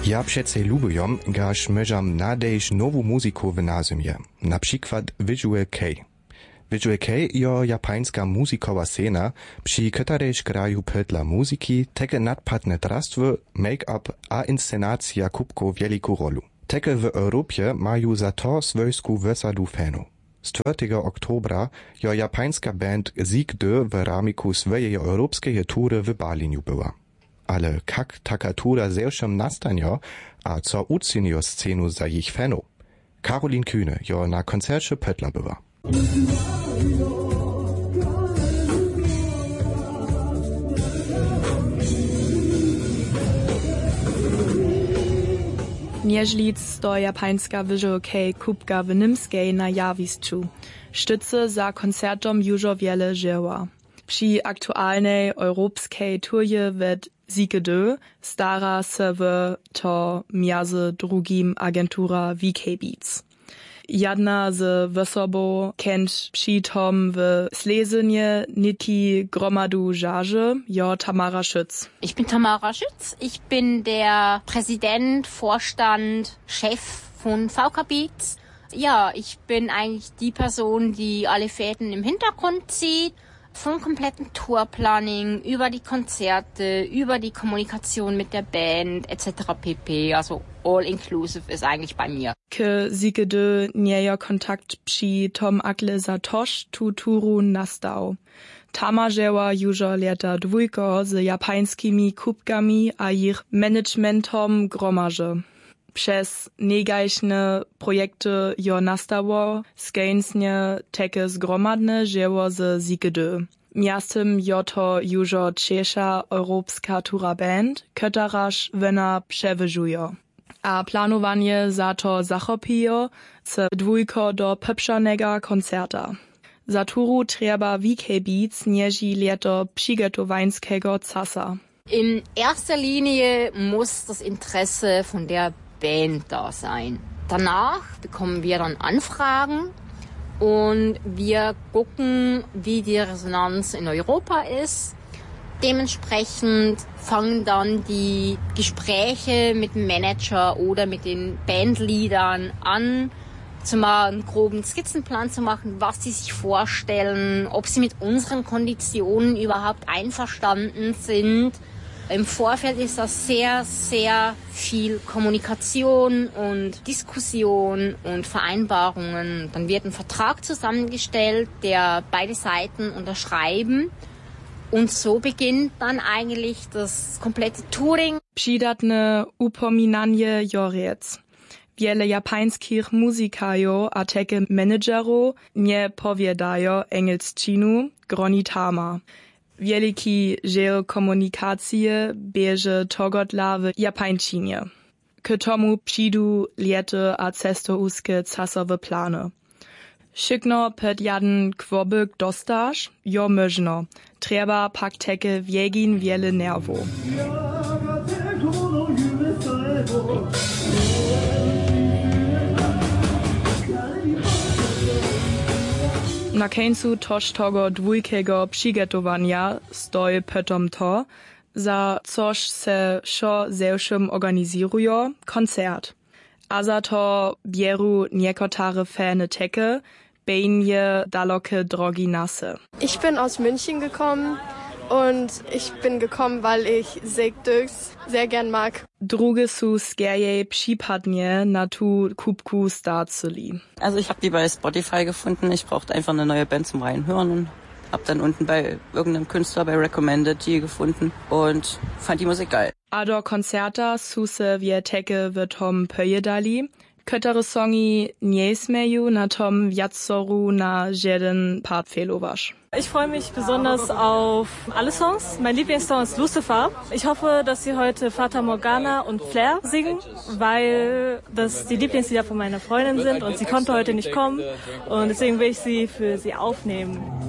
Ja přece lubujom, gaž możam nadejść nową muzyku w nazymie, na przykład Visual K. Visual K jo japańska muzikowa scena, przy którejż grają pytla muzyki, takie nadpadne drastwo, make-up a inscenacja kubko wielką rolę. Takie w Europie mają za to swojską wysadu fanów. Z 4. oktobra jo japańska band Sieg D w ramiku swojej europejskiej tury w Berlinu była. Ale jak taka tura zewszem nastanie, a co uczynią scenu za ich fanów? Karolin Kühne jo na koncercie pytla była. Nieżlic do japańska Visual K kubka w Nimskiej na jawisczu. Sztyce za koncertom już wiele żyła. Przy aktualnej europejskiej turze wird Sieg D stara se w to między drugim agentura VK Beats. Jedna z wysobą kent przy tom w Slezenie niti gromadu żarze, jo Tamara Schütz. Ich bin Tamara Schütz. Ich bin der Präsident, Vorstand, Chef von VK Beats. Ja, ich bin eigentlich die Person, die alle Fäden im Hintergrund zieht. Vom kompletten Tourplanning, über die Konzerte, über die Kommunikation mit der Band etc. pp. Also all inclusive ist eigentlich bei mir. K Sieg D niejo kontakt przy tom akle za toż tu turu nastał. Tama dzieła już lata dwójko z japańskimi kubkami a ich managementom gromarze. Przez negajszne projekty jo nastało skęsnie takie zgromadne dzieło z Sieg D. Miastem jo to już trzesza europejska tura band, któraż wena przewyżuje. A planowanie za to zachopiło z dwójko do pepszanego koncerta. Za turu trzeba VK Beats nieży leto przygotowańskiego czasu. In erster Linie muss das Interesse von der Band da sein. Danach bekommen wir dann Anfragen und wir gucken, wie die Resonanz in Europa ist. Dementsprechend fangen dann die Gespräche mit dem Manager oder mit den Bandleadern an, mal einen groben Skizzenplan zu machen, was sie sich vorstellen, ob sie mit unseren Konditionen überhaupt einverstanden sind. Im Vorfeld ist das sehr, sehr viel Kommunikation und Diskussion und Vereinbarungen. Dann wird ein Vertrag zusammengestellt, der beide Seiten unterschreiben. Und so beginnt dann eigentlich das komplette Touring. Przydatne upominanie Joriec. Wiele japańskich muzykajo a takie menedżero nie powiadają engelszczynu gronitama. Wielki dziel komunikacji bierze togodla w japańczynie. K tomu przyjdą lety a cestouskie czasowe plany. Szykno pod jeden kwobyk dostasz, jo możno. Trzeba pak takie wiegin wiele nerwu. Na końcu toż tego dwójkiego przygotowania stoi potom to, za coś se szo zewszym organizują koncert. A za to bieru niekotare fane teke, bejnie daloke drogi nasse. Ich bin aus München gekommen und ich bin gekommen, weil ich Sieg D sehr gern mag. Druge su skerje przypadnie na tu kubku startzuli. Also ich habe die bei Spotify gefunden. Ich brauchte einfach eine neue Band zum Reinhören und habe dann unten bei irgendeinem Künstler bei Recommended die gefunden und fand die Musik geil. A do koncerta su se wie teke w tom pojedali, które songi nie smeju na tom wiatzoru na jeden part fehlowasz. Ich freue mich besonders auf alle Songs. Mein Lieblingssong ist Lucifer. Ich hoffe, dass Sie heute Fata Morgana und Flair singen, weil das die Lieblingslieder von meiner Freundin sind und sie konnte heute nicht kommen und deswegen will ich sie für sie aufnehmen.